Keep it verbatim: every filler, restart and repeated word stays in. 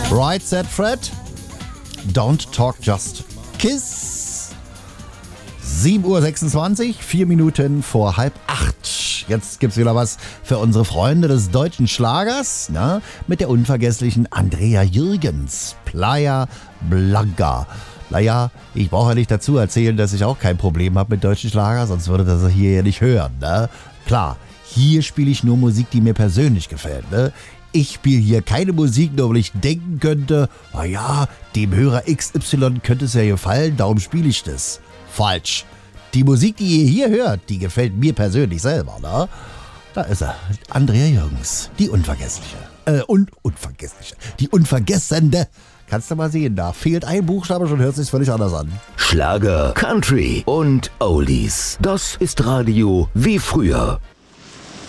Right Said Fred. Don't Talk Just Kiss. sieben Uhr sechsundzwanzig, vier Minuten vor halb acht. Jetzt gibt's wieder was für unsere Freunde des deutschen Schlagers, na, mit der unvergesslichen Andrea Jürgens. Playa Blanca. Naja, ich brauche ja nicht dazu erzählen, dass ich auch kein Problem habe mit deutschen Schlager, sonst würde das hier ja nicht hören, ne? Klar, hier spiele ich nur Musik, die mir persönlich gefällt, ne? Ich spiele hier keine Musik, nur weil ich denken könnte, naja, dem Hörer X Y könnte es ja gefallen, darum spiele ich das. Falsch. Die Musik, die ihr hier hört, die gefällt mir persönlich selber, ne? Da ist er, Andrea Jürgens, die Unvergessliche. Äh, un Unvergessliche. Die Unvergessende. Kannst du mal sehen, da fehlt ein Buchstabe, schon hört es sich völlig anders an. Schlager, Country und Oldies. Das ist Radio wie früher.